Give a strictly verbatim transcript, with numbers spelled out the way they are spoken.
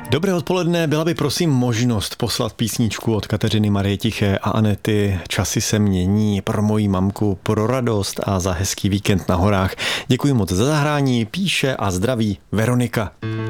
Dobré odpoledne, byla by prosím možnost poslat písničku od Kateřiny Marie Tiché a Anety Časy se mění pro moji mamku, pro radost a za hezký víkend na horách. Děkuji moc za zahrání, píše a zdraví Veronika.